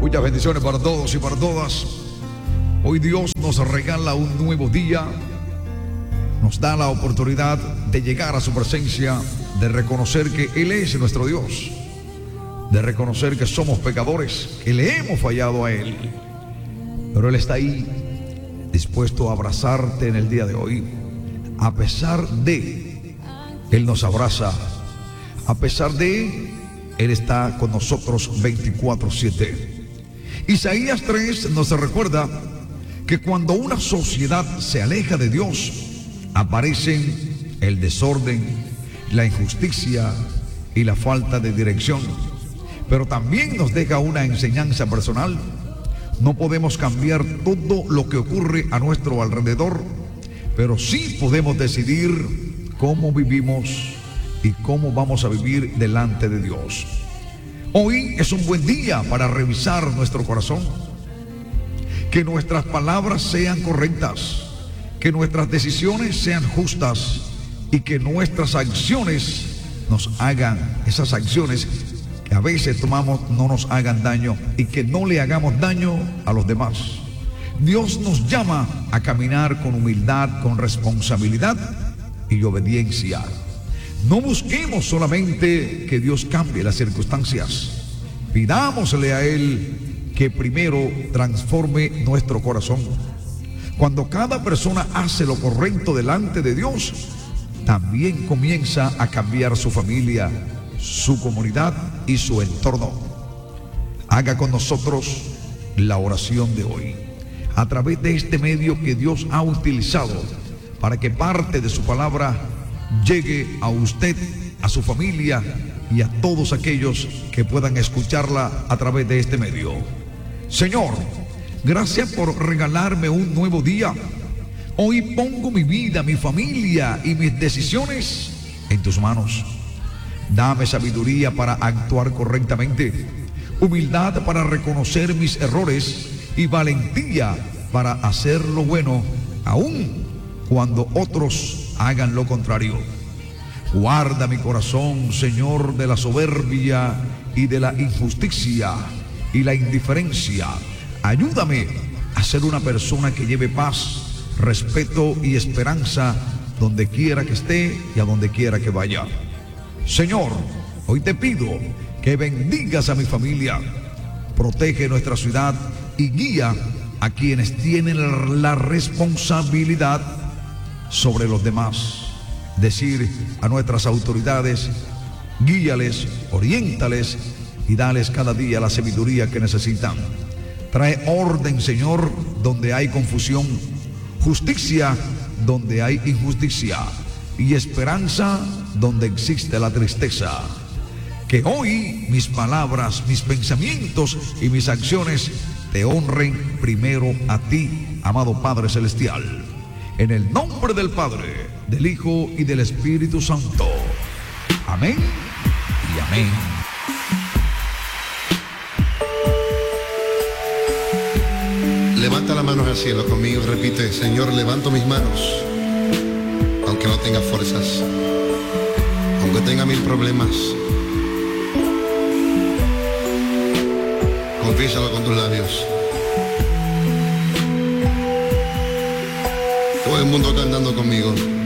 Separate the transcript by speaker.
Speaker 1: Muchas bendiciones para todos y para todas. Hoy Dios nos regala un nuevo día. Nos da la oportunidad de llegar a su presencia, de reconocer que Él es nuestro Dios, de reconocer que somos pecadores, que le hemos fallado a Él. Pero Él está ahí, dispuesto a abrazarte en el día de hoy. A pesar de, Él nos abraza. A pesar de, Él está con nosotros 24/7. Isaías 3 nos recuerda que cuando una sociedad se aleja de Dios, aparecen el desorden, la injusticia y la falta de dirección. Pero también nos deja una enseñanza personal. No podemos cambiar todo lo que ocurre a nuestro alrededor, pero sí podemos decidir cómo vivimos y cómo vamos a vivir delante de Dios. Hoy es un buen día para revisar nuestro corazón, que nuestras palabras sean correctas, que nuestras decisiones sean justas y que nuestras acciones nos hagan, esas acciones que a veces tomamos, no nos hagan daño y que no le hagamos daño a los demás. Dios nos llama a caminar con humildad, con responsabilidad y obediencia. No busquemos solamente que Dios cambie las circunstancias. Pidámosle a Él que primero transforme nuestro corazón. Cuando cada persona hace lo correcto delante de Dios, también comienza a cambiar su familia, su comunidad y su entorno. Haga con nosotros la oración de hoy, a través de este medio que Dios ha utilizado para que parte de su palabra llegue a usted, a su familia y a todos aquellos que puedan escucharla a través de este medio. Señor, gracias por regalarme un nuevo día. Hoy pongo mi vida, mi familia y mis decisiones en tus manos. Dame sabiduría para actuar correctamente, humildad para reconocer mis errores y valentía para hacer lo bueno, aun cuando otros hagan lo contrario. Guarda mi corazón, Señor, de la soberbia y de la injusticia y la indiferencia. Ayúdame a ser una persona que lleve paz, respeto y esperanza donde quiera que esté y a donde quiera que vaya. Señor, hoy te pido que bendigas a mi familia, protege nuestra ciudad y guía a quienes tienen la responsabilidad sobre los demás. Decir a nuestras autoridades, guíales, oriéntales y dales cada día la sabiduría que necesitan. Trae orden, Señor, donde hay confusión, justicia donde hay injusticia y esperanza donde existe la tristeza. Que hoy mis palabras, mis pensamientos y mis acciones te honren primero a ti, amado Padre Celestial. En el nombre del Padre, del Hijo y del Espíritu Santo. Amén y amén.
Speaker 2: Levanta las manos al cielo conmigo y repite: Señor, levanto mis manos, aunque no tenga fuerzas, aunque tenga mil problemas. Confiésalo con tus labios. Todo el mundo cantando conmigo.